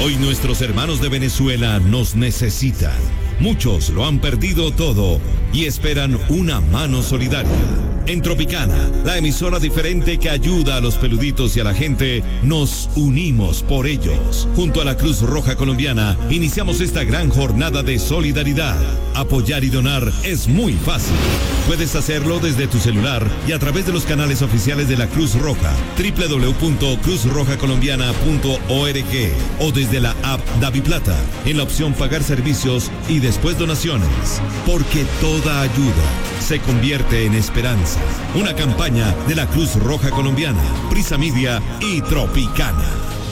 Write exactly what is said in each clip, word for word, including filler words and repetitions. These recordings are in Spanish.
Hoy nuestros hermanos de Venezuela nos necesitan. Muchos lo han perdido todo y esperan una mano solidaria. En Tropicana, la emisora diferente que ayuda a los peluditos y a la gente, nos unimos por ellos. Junto a la Cruz Roja Colombiana, iniciamos esta gran jornada de solidaridad. Apoyar y donar es muy fácil. Puedes hacerlo desde tu celular y a través de los canales oficiales de la Cruz Roja, doble u doble u doble u punto cruz roja colombiana punto org, o desde la app DaviPlata, en la opción Pagar Servicios y después Donaciones. Porque toda ayuda se convierte en esperanza. Una campaña de la Cruz Roja Colombiana, Prisa Media y Tropicana.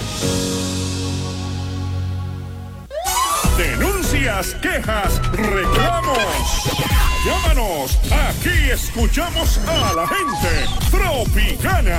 Denuncias, quejas, reclamos. Llámanos, aquí escuchamos a la gente. Tropicana.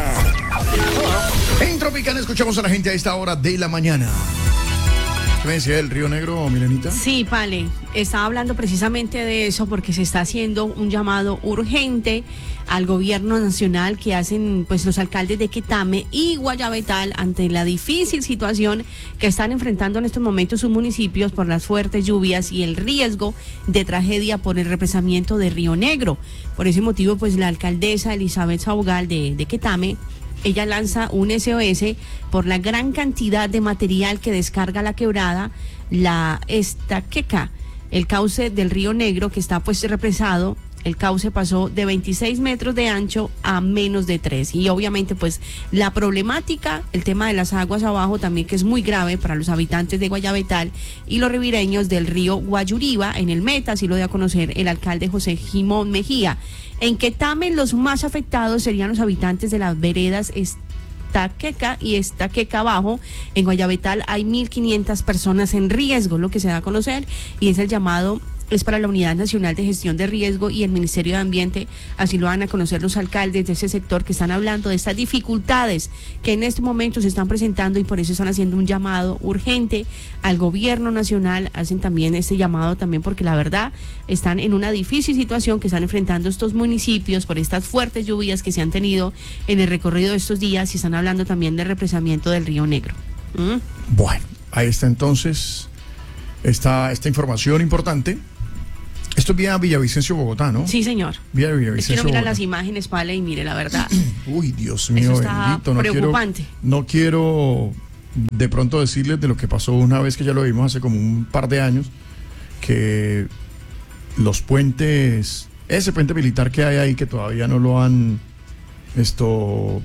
En Tropicana escuchamos a la gente a esta hora de la mañana. ¿Qué me decía del Río Negro, Milenita? Sí, Pale, estaba hablando precisamente de eso porque se está haciendo un llamado urgente al gobierno nacional que hacen pues los alcaldes de Quetame y Guayabetal ante la difícil situación que están enfrentando en estos momentos sus municipios por las fuertes lluvias y el riesgo de tragedia por el represamiento de Río Negro. Por ese motivo, pues la alcaldesa Elizabeth Saugal de, de Quetame, ella lanza un S O S por la gran cantidad de material que descarga la quebrada, la Estaqueca, el cauce del Río Negro que está pues represado. El cauce pasó de veintiséis metros de ancho a menos de tres. Y obviamente pues la problemática, el tema de las aguas abajo también, que es muy grave para los habitantes de Guayabetal y los ribereños del río Guayuriba en el Meta, así lo dio a conocer el alcalde José Jimón Mejía. En Quetame los más afectados serían los habitantes de las veredas Estaqueca y Estaqueca abajo. En Guayabetal hay mil quinientas personas en riesgo, lo que se da a conocer, y es el llamado es para la Unidad Nacional de Gestión de Riesgo y el Ministerio de Ambiente. Así lo van a conocer los alcaldes de ese sector que están hablando de estas dificultades que en este momento se están presentando, y por eso están haciendo un llamado urgente al gobierno nacional. Hacen también este llamado también porque la verdad están en una difícil situación que están enfrentando estos municipios por estas fuertes lluvias que se han tenido en el recorrido de estos días, y están hablando también del represamiento del Río Negro. ¿Mm? Bueno, ahí está entonces esta, esta información importante. Esto es vía Villavicencio, Bogotá, ¿no? Sí, señor. Vía Villavicencio, es que no mira Bogotá. las imágenes, Pale, y mire la verdad. Uy, Dios mío, eso está bendito. No preocupante. Quiero, no quiero de pronto decirles de lo que pasó una vez que ya lo vimos hace como un par de años, que los puentes, ese puente militar que hay ahí que todavía no lo han, esto,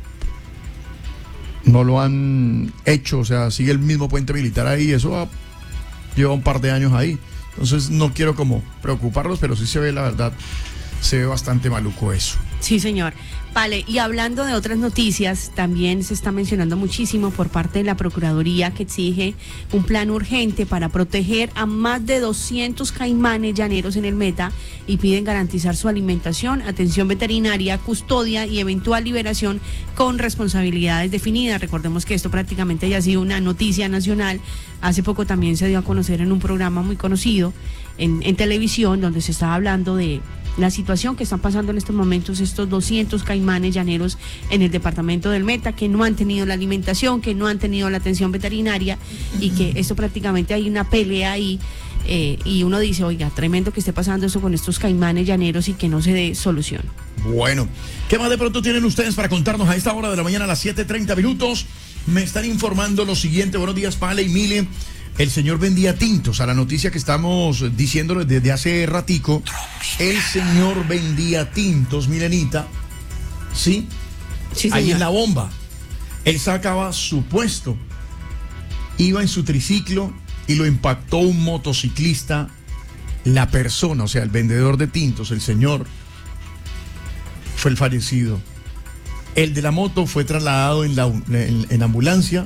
no lo han hecho, o sea, sigue el mismo puente militar ahí, eso ha, lleva un par de años ahí. Entonces no quiero como preocuparlos, pero sí se ve, la verdad, se ve bastante maluco eso. Sí, señor. Vale, y hablando de otras noticias, también se está mencionando muchísimo por parte de la Procuraduría que exige un plan urgente para proteger a más de doscientos caimanes llaneros en el Meta, y piden garantizar su alimentación, atención veterinaria, custodia y eventual liberación con responsabilidades definidas. Recordemos que esto prácticamente ya ha sido una noticia nacional. Hace poco también se dio a conocer en un programa muy conocido en, en televisión, donde se estaba hablando de la situación que están pasando en estos momentos estos doscientos caimanes llaneros en el departamento del Meta, que no han tenido la alimentación, que no han tenido la atención veterinaria, y que esto prácticamente hay una pelea ahí, eh, y uno dice, oiga, tremendo que esté pasando eso con estos caimanes llaneros y que no se dé solución. Bueno, ¿qué más de pronto tienen ustedes para contarnos a esta hora de la mañana, a las siete treinta minutos? Me están informando lo siguiente. Buenos días, Pale y Mile. El señor vendía tintos, a la noticia que estamos diciéndole desde hace ratico. El señor vendía tintos, Milenita, ¿sí? Sí, ahí señor. en la bomba. Él sacaba su puesto, iba en su triciclo y lo impactó un motociclista. La persona, o sea, el vendedor de tintos, el señor, fue el fallecido. El de la moto fue trasladado en, la, en, en ambulancia.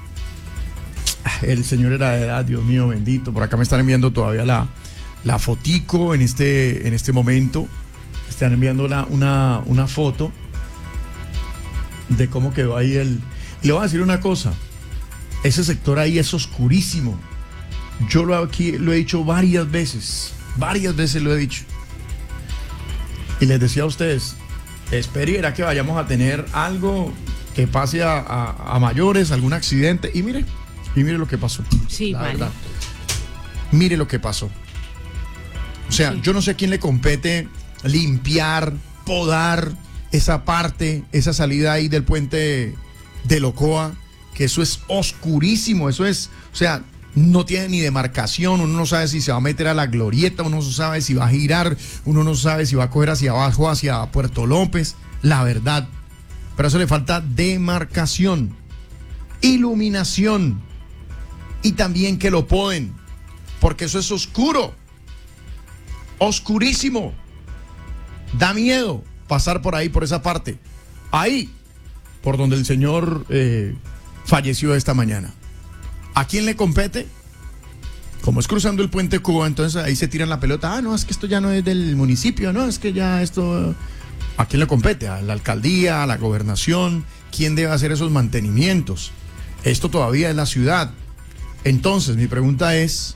El señor era de edad, Dios mío bendito. Por acá me están enviando todavía la, la fotico en este, en este momento. Están enviando la, una, una foto de cómo quedó ahí el... Y le voy a decir una cosa. Ese sector ahí es oscurísimo. Yo lo, aquí, lo he dicho varias veces. Varias veces lo he dicho. Y les decía a ustedes, espera que vayamos a tener algo que pase a, a, a mayores, algún accidente. Y mire, Y mire lo que pasó. Sí, la vale. verdad. Mire lo que pasó. O sea, Sí. yo no sé a quién le compete limpiar, podar esa parte, esa salida ahí del puente de Locoa, que eso es oscurísimo, eso es, o sea, no tiene ni demarcación, uno no sabe si se va a meter a la glorieta, uno no sabe si va a girar, uno no sabe si va a coger hacia abajo, hacia Puerto López, la verdad. Pero a eso le falta demarcación, iluminación y también que lo poden, porque eso es oscuro, oscurísimo. Da miedo pasar por ahí, por esa parte. Ahí, por donde el señor eh, falleció esta mañana. ¿A quién le compete? Como es cruzando el puente Cuba, entonces ahí se tiran la pelota. Ah, no, es que esto ya no es del municipio, no, es que ya esto... ¿A quién le compete? ¿A la alcaldía, a la gobernación? ¿Quién debe hacer esos mantenimientos? Esto todavía es la ciudad. Entonces, mi pregunta es,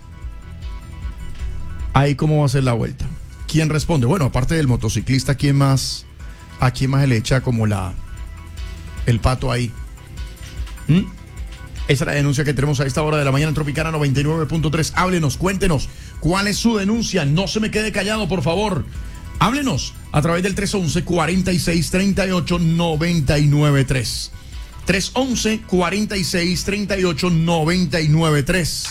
¿ahí cómo va a ser la vuelta? ¿Quién responde? Bueno, aparte del motociclista, ¿quién más, ¿a quién más se le echa como la el pato ahí? ¿Mm? Esa es la denuncia que tenemos a esta hora de la mañana en Tropicana noventa y nueve punto tres. Háblenos, cuéntenos, ¿cuál es su denuncia? No se me quede callado, por favor. Háblenos a través del tres once, cuarenta y seis, treinta y ocho, noventa y nueve tres. tres once, cuarenta y seis, treinta y ocho, noventa y nueve tres.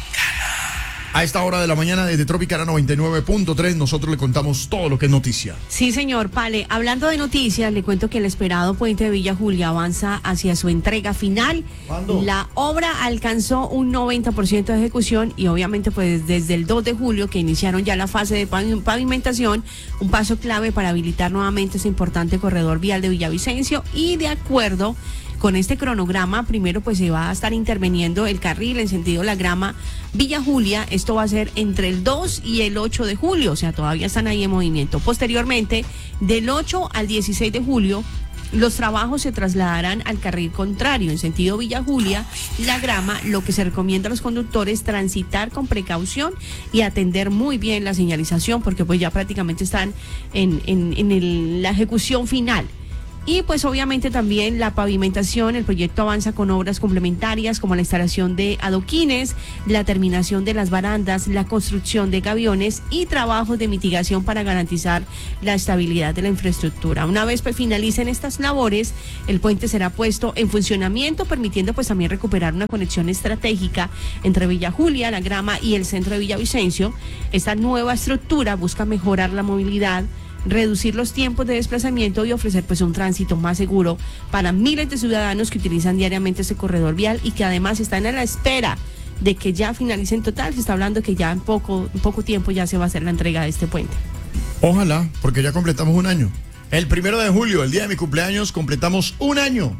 A esta hora de la mañana desde Tropicana noventa y nueve punto tres nosotros le contamos todo lo que es noticia. Sí, señor Pale. Hablando de noticias, le cuento que el esperado puente de Villa Julia avanza hacia su entrega final. ¿Cuándo? La obra alcanzó un noventa por ciento de ejecución y obviamente pues desde el dos de julio que iniciaron ya la fase de pavi- pavimentación, un paso clave para habilitar nuevamente ese importante corredor vial de Villavicencio y de acuerdo con este cronograma, primero pues se va a estar interviniendo el carril en sentido La Grama, Villa Julia. Esto va a ser entre el dos y el ocho de julio, o sea, todavía están ahí en movimiento. Posteriormente, del ocho al dieciséis de julio, los trabajos se trasladarán al carril contrario, en sentido Villa Julia, La Grama, lo que se recomienda a los conductores transitar con precaución y atender muy bien la señalización, porque pues ya prácticamente están en, en, en el- la ejecución final. Y pues obviamente también la pavimentación, el proyecto avanza con obras complementarias como la instalación de adoquines, la terminación de las barandas, la construcción de gaviones y trabajos de mitigación para garantizar la estabilidad de la infraestructura. Una vez pues finalicen estas labores, el puente será puesto en funcionamiento, permitiendo pues también recuperar una conexión estratégica entre Villa Julia, La Grama y el centro de Villavicencio. Esta nueva estructura busca mejorar la movilidad, reducir los tiempos de desplazamiento y ofrecer pues un tránsito más seguro para miles de ciudadanos que utilizan diariamente ese corredor vial y que además están a la espera de que ya finalice en total. Se está hablando que ya en poco, en poco tiempo ya se va a hacer la entrega de este puente. Ojalá, porque ya completamos un año. El primero de julio, el día de mi cumpleaños, completamos un año.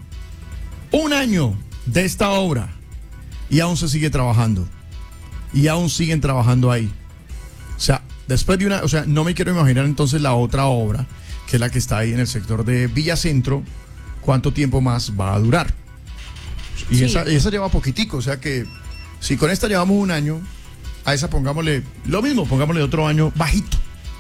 Un año de esta obra. Y aún se sigue trabajando. Y aún siguen trabajando ahí. O sea, después de una, o sea, no me quiero imaginar entonces la otra obra, que es la que está ahí en el sector de Villa Centro, cuánto tiempo más va a durar. Y Sí. esa, esa lleva poquitico, o sea que si con esta llevamos un año, a esa pongámosle lo mismo, pongámosle otro año bajito,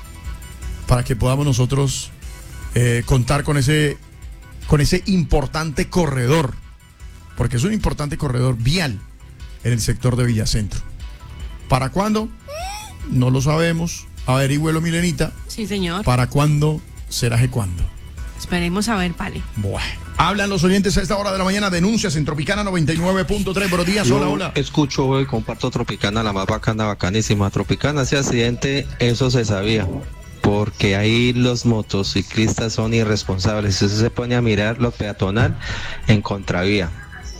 para que podamos nosotros eh, contar con ese, con ese importante corredor, porque es un importante corredor vial en el sector de Villa Centro. ¿Para cuándo? No lo sabemos. Averigüelo, Milenita. Sí, señor. ¿Para cuándo será que cuándo? Esperemos a ver, Pale. Bueno. Hablan los oyentes a esta hora de la mañana. Denuncias en Tropicana noventa y nueve punto tres. Buenos días. Hola, Yo hola. escucho y comparto Tropicana, la más bacana, bacanísima. Tropicana, ese accidente, eso se sabía. Porque ahí los motociclistas son irresponsables. Si usted se pone a mirar lo peatonal en contravía.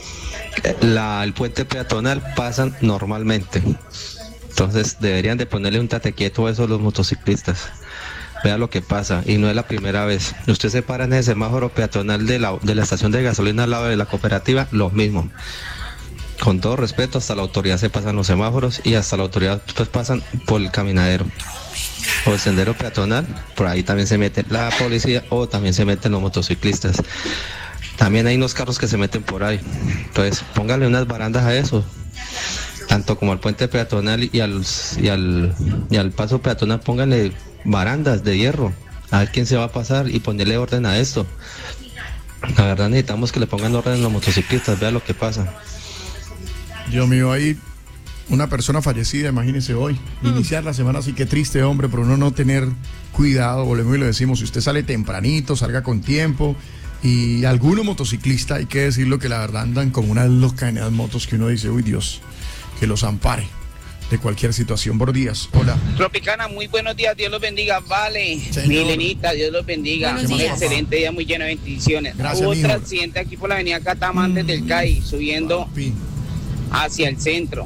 La, el puente peatonal pasan normalmente. Entonces deberían de ponerle un tate quieto a eso a los motociclistas. Vea lo que pasa, y no es la primera vez. Usted se para en el semáforo peatonal de la, de la estación de gasolina al lado de la cooperativa, lo mismo. Con todo respeto, hasta la autoridad se pasan los semáforos y hasta la autoridad pues pasan por el caminadero o el sendero peatonal, por ahí también se mete la policía o también se meten los motociclistas. También hay unos carros que se meten por ahí. Entonces, póngale unas barandas a eso, tanto como al puente peatonal y al, y al, y al paso peatonal, pónganle barandas de hierro, a ver quién se va a pasar y ponerle orden a esto. La verdad necesitamos que le pongan orden a los motociclistas, vea lo que pasa. Dios mío, ahí una persona fallecida, imagínese hoy. Mm. Iniciar la semana así, que triste, hombre, pero uno no tener cuidado, volvemos y le decimos, si usted sale tempranito, salga con tiempo. Y algunos motociclistas, hay que decirlo, que la verdad andan como unas locas en esas motos que uno dice, uy Dios, que los ampare de cualquier situación. Buenos días, hola. Tropicana, muy buenos días, Dios los bendiga, vale. Señor. Milenita, Dios los bendiga. Buenos Un días. excelente día, muy lleno de bendiciones. Gracias, Hubo mijo. otro accidente aquí por la avenida Catamán desde el C A I, subiendo Papi. hacia el centro.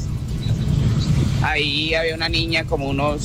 Ahí había una niña como unos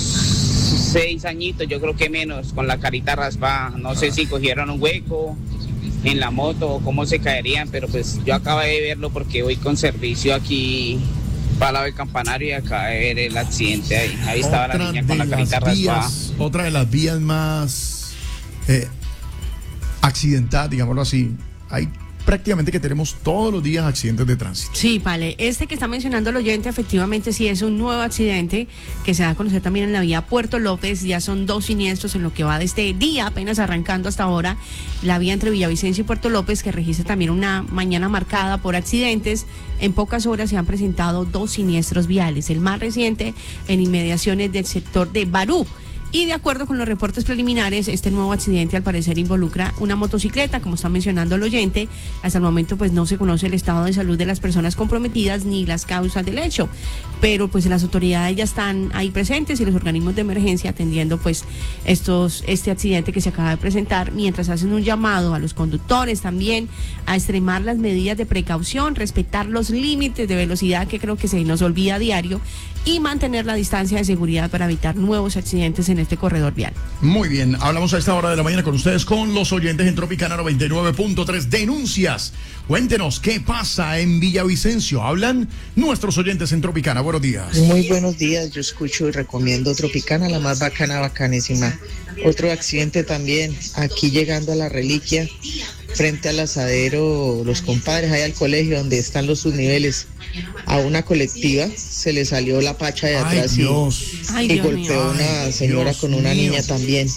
seis añitos, yo creo que menos, con la carita raspada. No sé si cogieron un hueco en la moto o cómo se caerían, pero pues yo acabo de verlo porque voy con servicio aquí para el lado del campanario y acabo de ver el accidente ahí. Ahí estaba la niña con la carita raspada. Vías, otra de las vías más eh, accidentadas, digámoslo así. Hay prácticamente que tenemos todos los días accidentes de tránsito. Sí, vale. Este que está mencionando el oyente, efectivamente sí es un nuevo accidente que se da a conocer también en la vía Puerto López. Ya son dos siniestros en lo que va de este día, apenas arrancando hasta ahora, la vía entre Villavicencio y Puerto López, que registra también una mañana marcada por accidentes. En pocas horas se han presentado dos siniestros viales. El más reciente en inmediaciones del sector de Barú. Y de acuerdo con los reportes preliminares, este nuevo accidente al parecer involucra una motocicleta, como está mencionando el oyente. Hasta el momento pues no se conoce el estado de salud de las personas comprometidas ni las causas del hecho, pero pues las autoridades ya están ahí presentes y los organismos de emergencia atendiendo pues estos este accidente que se acaba de presentar, mientras hacen un llamado a los conductores también a extremar las medidas de precaución, respetar los límites de velocidad que creo que se nos olvida a diario y mantener la distancia de seguridad para evitar nuevos accidentes en este corredor vial. Muy bien, hablamos a esta hora de la mañana con ustedes, con los oyentes en Tropicana noventa y nueve punto tres. Denuncias. Cuéntenos qué pasa en Villavicencio. Hablan nuestros oyentes en Tropicana. Buenos días. Muy buenos días, yo escucho y recomiendo Tropicana, la más bacana, bacanísima. Otro accidente también, aquí llegando a la Reliquia, frente al asadero Los Compadres, ahí al colegio donde están los subniveles, a una colectiva se le salió la pacha de atrás. Ay, Dios. y, Ay, y Dios golpeó a mío. una Ay, señora Dios con una mío. niña también.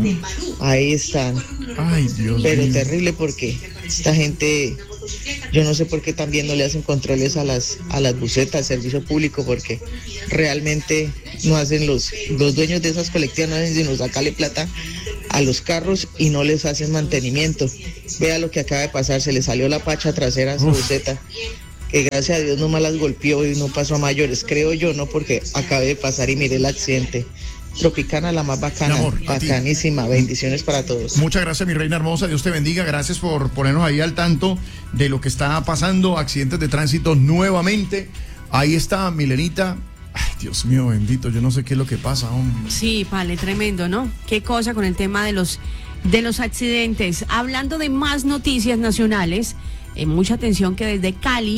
Ahí están. Ay, Dios Pero mío. terrible porque esta gente, yo no sé por qué también no le hacen controles a las a las busetas, al servicio público, porque realmente no hacen los, los dueños de esas colectivas, no hacen sino sacarle plata a los carros y no les hacen mantenimiento. Vea lo que acaba de pasar, se le salió la pacha trasera a su Uf. buseta, que gracias a Dios nomás las golpeó y no pasó a mayores, creo yo, no, porque acabé de pasar y miré el accidente. Tropicana, la más bacana, Mi amor, a ti. bacanísima, bendiciones para todos. Muchas gracias, mi reina hermosa. Dios te bendiga. Gracias por ponernos ahí al tanto de lo que está pasando. Accidentes de tránsito nuevamente. Ahí está, Milenita. Ay, Dios mío, bendito. Yo no sé qué es lo que pasa, hombre. Sí, vale, tremendo, ¿no? Qué cosa con el tema de los de los accidentes. Hablando de más noticias nacionales, eh, mucha atención que desde Cali